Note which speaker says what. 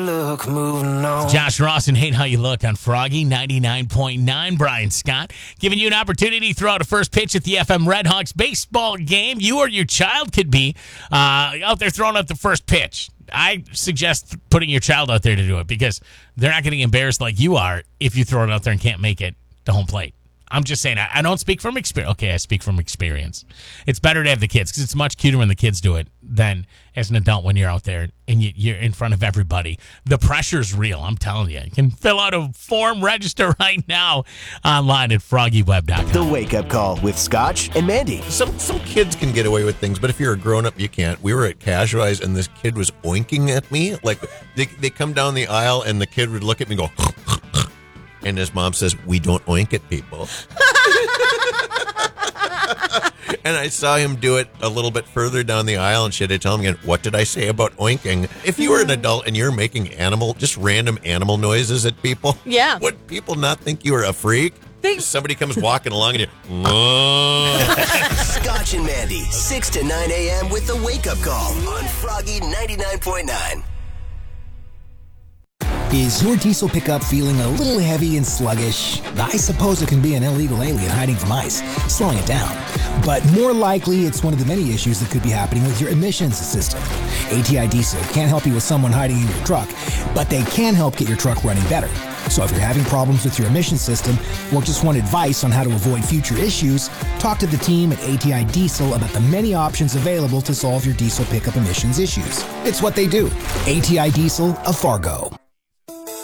Speaker 1: Look, moving on.
Speaker 2: Josh Ross and Hate How You Look on Froggy 99.9. Brian Scott giving you an opportunity to throw out a first pitch at the FM Redhawks baseball game. You or your child could be out there throwing out the first pitch. I suggest putting your child out there to do it because they're not getting embarrassed like you are if you throw it out there and can't make it to home plate. I'm just saying, I don't speak from experience. Okay, I speak from experience. It's better to have the kids because it's much cuter when the kids do it than as an adult when you're out there and you're in front of everybody. The pressure's real, I'm telling you. You can fill out a form, register right now online at FroggyWeb.com.
Speaker 3: The Wake Up Call with Scotch and Mandy.
Speaker 4: Some kids can get away with things, but if you're a grown-up, you can't. We were at Casualize, and this kid was oinking at me. Like, they come down the aisle, and the kid would look at me and go... And his mom says, we don't oink at people. And I saw him do it a little bit further down the aisle, and she had to tell him again, what did I say about oinking? If you were an adult and you're making just random animal noises at people,
Speaker 5: yeah,
Speaker 4: would people not think you were a freak? Somebody comes walking along and you're,
Speaker 3: Scotch and Mandy, 6 to 9 a.m. with the Wake Up Call on Froggy 99.9.
Speaker 6: Is your diesel pickup feeling a little heavy and sluggish? I suppose it can be an illegal alien hiding from ICE, slowing it down. But more likely, it's one of the many issues that could be happening with your emissions system. ATI Diesel can't help you with someone hiding in your truck, but they can help get your truck running better. So if you're having problems with your emissions system or just want advice on how to avoid future issues, talk to the team at ATI Diesel about the many options available to solve your diesel pickup emissions issues. It's what they do. ATI Diesel of Fargo.